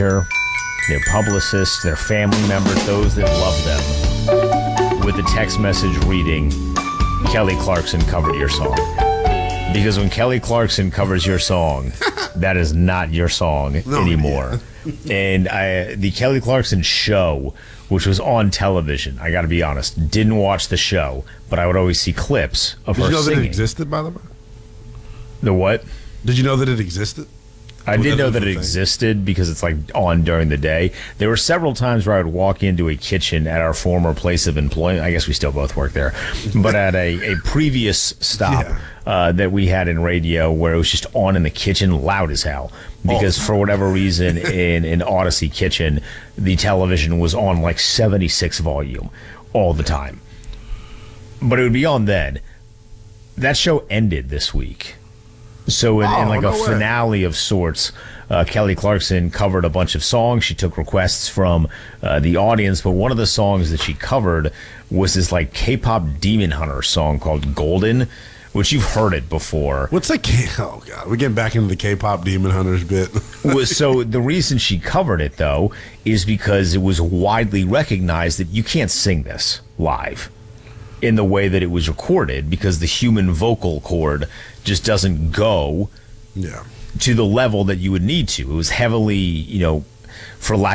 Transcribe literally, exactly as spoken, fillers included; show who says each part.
Speaker 1: their publicists, their family members, those that love them, with a text message reading, Kelly Clarkson covered your song. Because when Kelly Clarkson covers your song, that is not your song
Speaker 2: no,
Speaker 1: anymore. Yeah. And I, the Kelly Clarkson show, which was on television, I got to be honest, didn't watch the show, but I would always see clips of
Speaker 2: Did
Speaker 1: her
Speaker 2: you know
Speaker 1: singing.
Speaker 2: that it existed, by the way?
Speaker 1: The what?
Speaker 2: Did you know that it existed?
Speaker 1: I
Speaker 2: Was
Speaker 1: did know that it
Speaker 2: thing?
Speaker 1: existed because it's like on during the day. There were several times where I would walk into a kitchen at our former place of employment. I guess we still both work there, but at a, a previous stop
Speaker 2: Yeah.
Speaker 1: uh, that we had in radio where it was just on in the kitchen, loud as hell. Because for whatever reason, in an Odyssey kitchen, the television was on like seventy-six volume all the time. But it would be on then. That show ended this week. So in,
Speaker 2: oh,
Speaker 1: in like
Speaker 2: no
Speaker 1: a
Speaker 2: way.
Speaker 1: finale of sorts, uh, Kelly Clarkson covered a bunch of songs. She took requests from uh, the audience, but one of the songs that she covered was this like K-pop Demon Hunter song called Golden, which you've heard it before.
Speaker 2: What's that? K- oh, God. We're getting back into the K-pop Demon Hunters bit.
Speaker 1: Was- so the reason she covered it, though, is because it was widely recognized that you can't sing this live in the way that it was recorded because the human vocal cord just doesn't go
Speaker 2: yeah.
Speaker 1: to the level that you would need to. It was heavily, you know, for lack